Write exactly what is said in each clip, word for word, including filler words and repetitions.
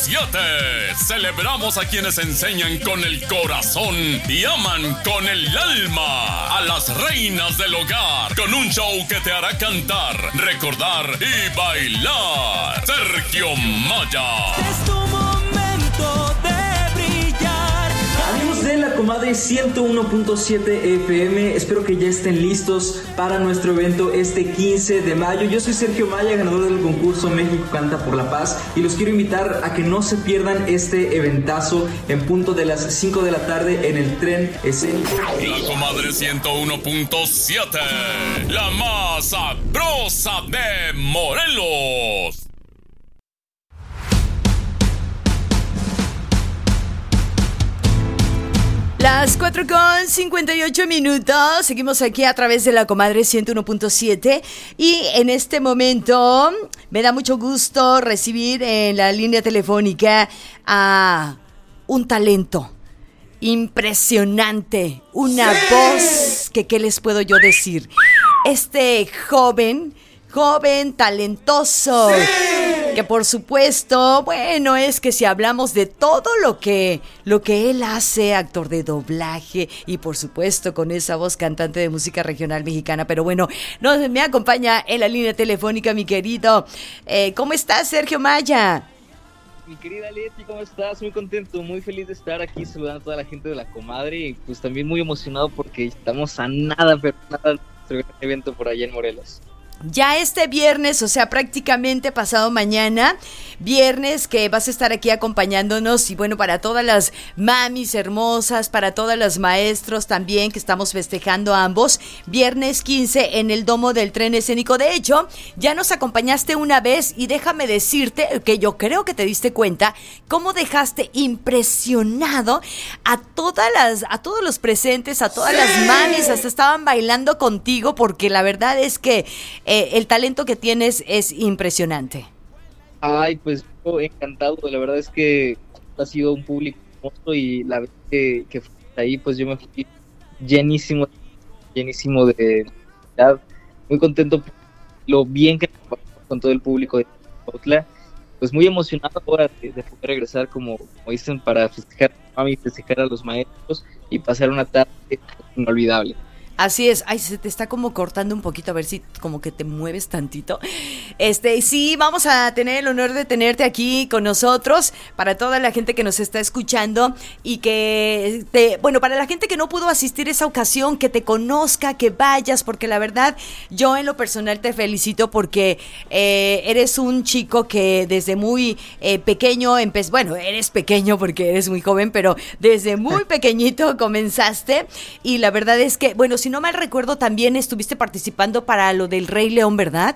siete. Celebramos a quienes enseñan con el corazón y aman con el alma. A las reinas del hogar, con un show que te hará cantar, recordar y bailar. Sergio Maya. Es tu momento de brillar. Amigos de La Comadre ciento uno punto siete F M, espero que ya estén listos para nuestro evento este quince de mayo. Yo soy Sergio Maya, ganador del concurso México Canta por la Paz, y los quiero invitar a que no se pierdan este eventazo en punto de las cinco de la tarde en el tren escénico. La Comadre ciento uno punto siete, la más sabrosa de Morelos. Las cuatro con cincuenta y ocho minutos, seguimos aquí a través de La Comadre ciento uno punto siete y en este momento me da mucho gusto recibir en la línea telefónica a un talento impresionante, una ¡sí! Voz que qué les puedo yo decir, este joven, joven talentoso, ¡sí! Que por supuesto, bueno, es que si hablamos de todo lo que, lo que él hace, actor de doblaje y por supuesto con esa voz cantante de música regional mexicana, pero bueno, no, me acompaña en la línea telefónica mi querido, eh, ¿cómo estás, Sergio Maya? Mi querida Leti, ¿cómo estás? Muy contento, muy feliz de estar aquí saludando a toda la gente de La Comadre y pues también muy emocionado porque estamos a nada, pero nada de nuestro evento por allá en Morelos. Ya este viernes, o sea, prácticamente pasado mañana, viernes que vas a estar aquí acompañándonos y bueno, para todas las mamis hermosas, para todos los maestros también que estamos festejando ambos, viernes quince en el Domo del Tren Escénico. De hecho, ya nos acompañaste una vez y déjame decirte que yo creo que te diste cuenta cómo dejaste impresionado a todas las, a todos los presentes, a todas ¡sí! Las mamis, hasta estaban bailando contigo porque la verdad es que Eh, el talento que tienes es impresionante. Ay, pues encantado, la verdad es que ha sido un público hermoso y la vez que, que fui ahí, pues yo me fui llenísimo, llenísimo de felicidad, muy contento por lo bien que me pasó con todo el público de Otla, pues muy emocionado ahora de, de poder regresar, como, como dicen, para festejar a mami, festejar a los maestros y pasar una tarde inolvidable. Así es, ay, se te está como cortando un poquito, a ver si como que te mueves tantito. Este, sí, vamos a tener el honor de tenerte aquí con nosotros, para toda la gente que nos está escuchando y que, te, bueno, para la gente que no pudo asistir esa ocasión, que te conozca, que vayas, porque la verdad, yo en lo personal te felicito porque eh, eres un chico que desde muy eh, pequeño, empezó, bueno, eres pequeño porque eres muy joven, pero desde muy pequeñito comenzaste y la verdad es que, bueno, si no mal recuerdo, también estuviste participando para lo del Rey León, ¿verdad?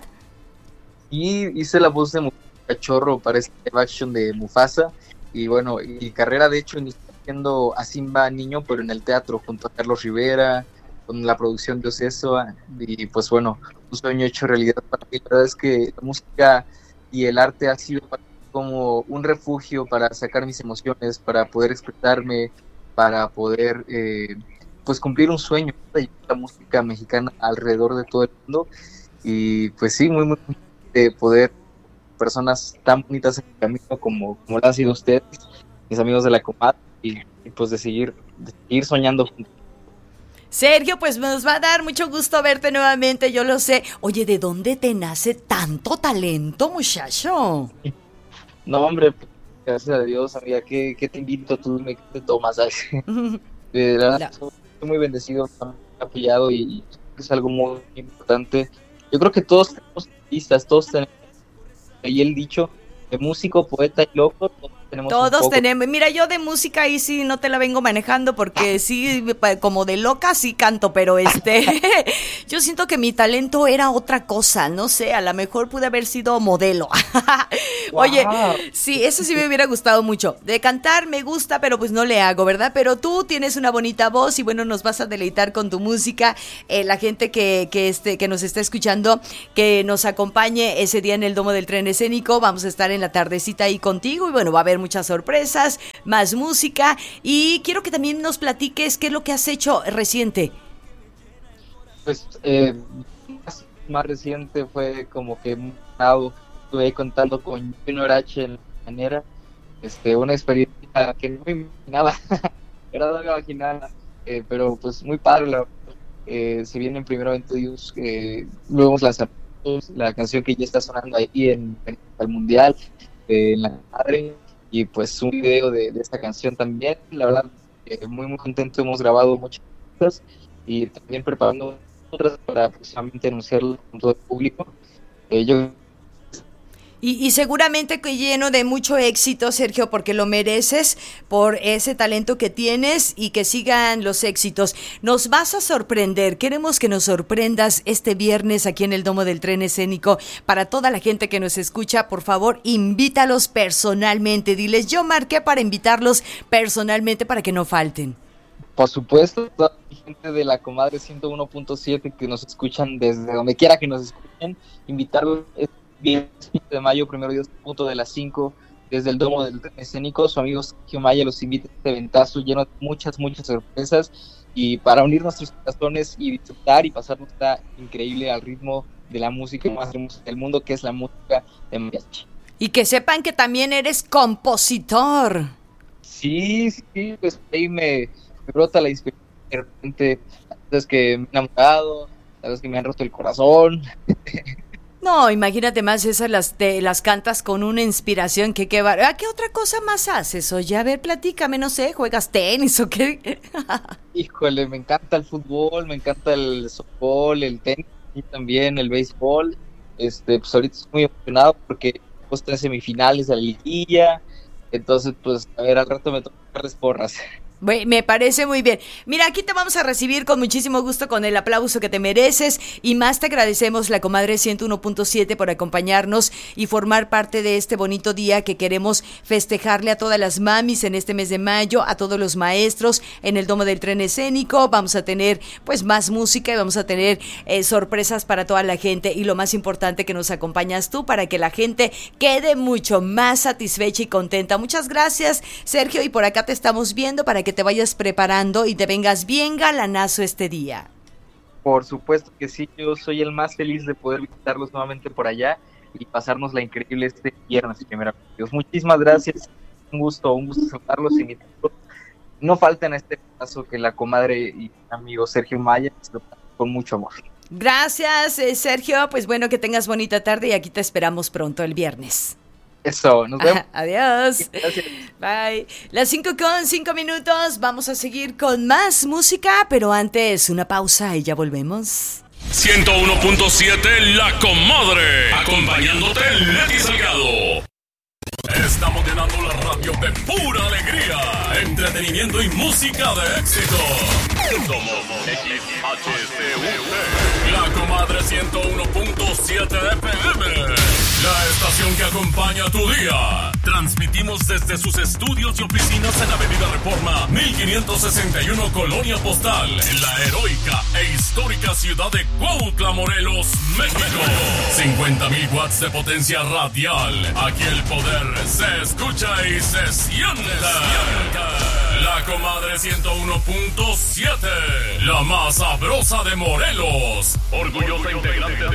Sí, hice la voz de Cachorro para este live action de Mufasa. Y bueno, mi carrera de hecho inició siendo a Simba niño, pero en el teatro, junto a Carlos Rivera, con la producción de Ocesa. Y pues bueno, un sueño hecho realidad para mí. La verdad es que la música y el arte ha sido como un refugio para sacar mis emociones, para poder expresarme, para poder... Eh, pues cumplir un sueño de la música mexicana alrededor de todo el mundo y pues sí, muy muy de poder personas tan bonitas en el camino como, como lo han sido ustedes, mis amigos de La Comadre y, y pues de seguir, de seguir soñando juntos. Sergio, pues nos va a dar mucho gusto verte nuevamente, yo lo sé. Oye, ¿de dónde te nace tanto talento, muchacho? No, hombre, gracias a Dios, amiga, que, que te invito, tú me te tomas, ¿sabes? De verdad, la... soy muy bendecido, muy apoyado y es algo muy importante. Yo creo que todos tenemos artistas, todos tenemos ahí el dicho de músico, poeta y loco. Todos tenemos. Todos tenemos. Mira, yo de música ahí sí no te la vengo manejando porque sí, como de loca sí canto, pero este, yo siento que mi talento era otra cosa, no sé, a lo mejor pude haber sido modelo. Oye, wow. Sí, eso sí me hubiera gustado mucho. De cantar me gusta, pero pues no le hago, ¿verdad? Pero tú tienes una bonita voz y bueno, nos vas a deleitar con tu música. Eh, la gente que, que, este, que nos está escuchando, que nos acompañe ese día en el Domo del Tren Escénico, vamos a estar en la tardecita ahí contigo y bueno, va a haber muchas sorpresas, más música y quiero que también nos platiques qué es lo que has hecho reciente. Pues eh, más, más reciente fue como que estuve contando con Junior H en la manera este, una experiencia que no me imaginaba, era no me imaginaba, eh, pero pues muy padre, la, eh, se vienen primeramente Dios, eh, luego las la canción que ya está sonando ahí en, en el Mundial, eh, en la madre, y pues un video de, de esta canción también, la verdad, eh, muy muy contento, hemos grabado muchas cosas, y también preparando otras para próximamente anunciarlo con todo el público. Eh, yo Y, y seguramente que lleno de mucho éxito, Sergio, porque lo mereces por ese talento que tienes y que sigan los éxitos. Nos vas a sorprender, queremos que nos sorprendas este viernes aquí en el Domo del Tren Escénico. Para toda la gente que nos escucha, por favor, invítalos personalmente. Diles, yo marqué para invitarlos personalmente para que no falten. Por supuesto, toda la gente de la Comadre ciento uno punto siete que nos escuchan desde donde quiera que nos escuchen, invitarlos viernes de mayo, primero Dios, punto de las cinco, desde el Domo del Tren Escénico. Su amigo Sergio Maya los invita a este ventazo lleno de muchas, muchas sorpresas, y para unir nuestros corazones y disfrutar y pasarnos esta increíble al ritmo de la música más hermosa del mundo, que es la música de mariachi. Y que sepan que también eres compositor. Sí, sí, sí, pues ahí me, me brota la inspiración de repente, sabes que me he enamorado, sabes que me han roto el corazón. No, imagínate más esas las te, las cantas con una inspiración que qué bar... ¿Qué otra cosa más haces? Oye, a ver, platícame, no sé, ¿juegas tenis o qué? Híjole, me encanta el fútbol, me encanta el softball, el tenis y también el béisbol. Este, pues ahorita estoy muy emocionado porque pues tres semifinales de la liguilla, entonces pues a ver, al rato me toca darles porras. Me parece muy bien. Mira, aquí te vamos a recibir con muchísimo gusto, con el aplauso que te mereces, y más te agradecemos, la Comadre ciento uno punto siete, por acompañarnos y formar parte de este bonito día que queremos festejarle a todas las mamis en este mes de mayo, a todos los maestros en el Domo del Tren Escénico. Vamos a tener pues más música y vamos a tener eh, sorpresas para toda la gente, y lo más importante, que nos acompañas tú para que la gente quede mucho más satisfecha y contenta. Muchas gracias, Sergio, y por acá te estamos viendo para que que te vayas preparando y te vengas bien galanazo este día. Por supuesto que sí, yo soy el más feliz de poder visitarlos nuevamente por allá y pasarnos la increíble este viernes, primero. Muchísimas gracias, un gusto, un gusto saludarlos y invitarlos. No falten a este paso que la comadre y amigo Sergio Maya, con mucho amor. Gracias, eh, Sergio, pues bueno, que tengas bonita tarde y aquí te esperamos pronto el viernes. Eso, nos vemos. Adiós. Gracias. Bye. Las cinco con cinco minutos. Vamos a seguir con más música, pero antes una pausa y ya volvemos. ciento uno punto siete La Comadre, acompañándote Leti Salgado. Estamos llenando la radio de pura alegría, entretenimiento y música de éxito. Somos X H C U P, La Comadre ciento uno punto siete F M, la estación que acompaña tu día. Transmitimos desde sus estudios y oficinas en Avenida Reforma mil quinientos sesenta y uno, Colonia Postal, en la heroica e histórica ciudad de Cuautla, Morelos, México. cincuenta mil watts de potencia radial. Aquí el poder se escucha y se siente. La Comadre ciento uno punto siete, la más sabrosa de Morelos. Orgullosa integrante de